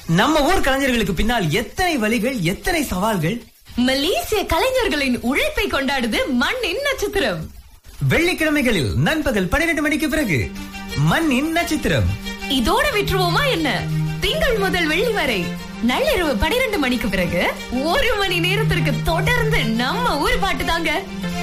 நம்ம ஊர் கலைஞர்களுக்கு பின்னால் எத்தனை வழிகள், எத்தனை சவால்கள். மலேசிய கலைஞர்களின் உழைப்பை கொண்டாடுது மண்ணின் நட்சத்திரம். வெள்ளிக்கிழமைகளில் நண்பகல் 12 மணிக்கு பிறகு மண்ணின் நட்சத்திரம். இதோட விட்டுருவோமா என்ன? திங்கள் முதல் வெள்ளி வரை நள்ளிரவு 12 மணிக்கு பிறகு 1 மணி நேரத்திற்கு தொடர்ந்து நம்ம ஊர் பாட்டு தாங்க.